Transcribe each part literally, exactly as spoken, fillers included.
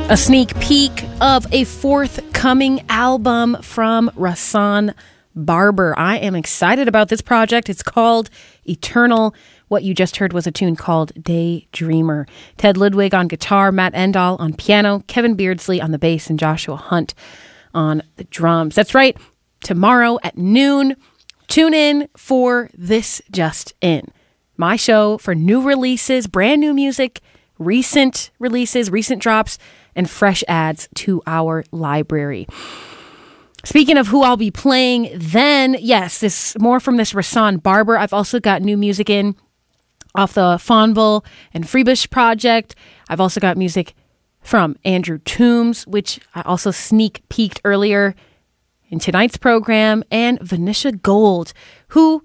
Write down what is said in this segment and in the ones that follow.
A sneak peek of a forthcoming album from Rahsaan Barber. I am excited about this project. It's called Eternal. What you just heard was a tune called Daydreamer. Ted Ludwig on guitar, Matt Endall on piano, Kevin Beardsley on the bass, and Joshua Hunt on the drums. That's right. Tomorrow at noon, tune in for This Just In, my show for new releases, brand new music, recent releases, recent drops, and fresh adds to our library. Speaking of who I'll be playing then, yes, this more from this Rahsaan Barber. I've also got new music in off the Fonville and Freebush project. I've also got music from Andrew Toombs, which I also sneak peeked earlier in tonight's program, and Venetia Gold, who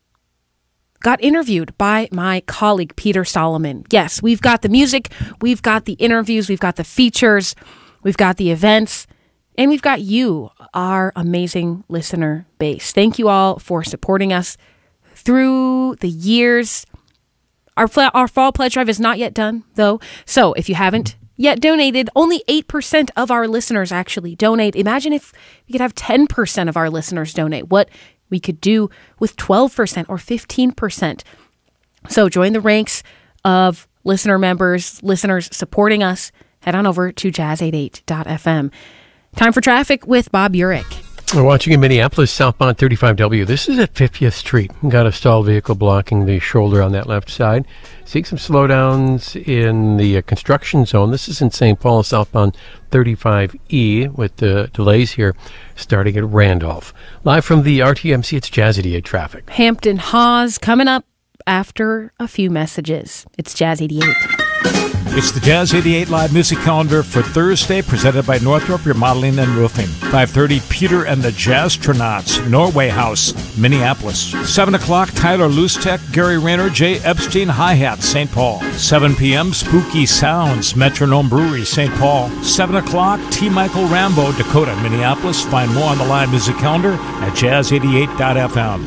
got interviewed by my colleague, Peter Solomon. Yes, we've got the music, we've got the interviews, we've got the features, we've got the events, and we've got you, our amazing listener base. Thank you all for supporting us through the years. Our, our fall pledge drive is not yet done, though. So if you haven't yet donated, only eight percent of our listeners actually donate. Imagine if we could have ten percent of our listeners donate. What we could do with twelve percent or fifteen percent. So join the ranks of listener members, listeners supporting us. Head on over to jazz eighty-eight dot f m. Time for traffic with Bob Urich. We're watching in Minneapolis, southbound thirty-five W. This is at fiftieth Street. Got a stalled vehicle blocking the shoulder on that left side. Seeing some slowdowns in the uh, construction zone. This is in Saint Paul, southbound thirty-five E, with the delays here starting at Randolph. Live from the R T M C, it's Jazz eighty-eight traffic. Hampton Hawes coming up after a few messages. It's Jazz eighty-eight. It's the Jazz eighty-eight live music calendar for Thursday, presented by Northrop Remodeling and Roofing. five thirty, Peter and the Jazztronauts, Norway House, Minneapolis. seven o'clock, Tyler Lustek, Gary Rayner, Jay Epstein, Hi-Hat, Saint Paul. seven p.m., Spooky Sounds, Metronome Brewery, Saint Paul. seven o'clock, T. Michael Rambo, Dakota, Minneapolis. Find more on the live music calendar at jazz eighty-eight dot f m.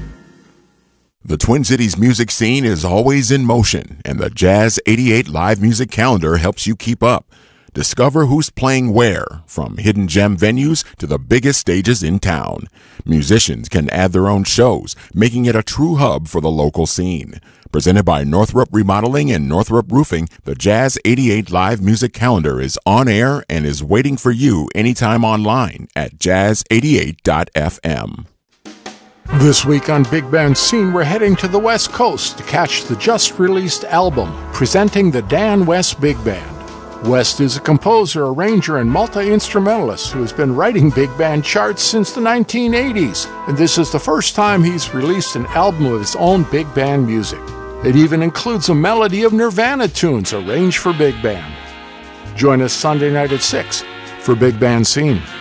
The Twin Cities music scene is always in motion, and the Jazz eighty-eight live music calendar helps you keep up. Discover who's playing where, from hidden gem venues to the biggest stages in town. Musicians can add their own shows, making it a true hub for the local scene. Presented by Northrop Remodeling and Northrop Roofing, the Jazz eighty-eight live music calendar is on air and is waiting for you anytime online at jazz eighty-eight dot f m. This week on Big Band Scene, we're heading to the West Coast to catch the just-released album, presenting the Dan West Big Band. West is a composer, arranger, and multi-instrumentalist who has been writing big band charts since the nineteen eighties, and this is the first time he's released an album of his own big band music. It even includes a melody of Nirvana tunes arranged for big band. Join us Sunday night at six for Big Band Scene.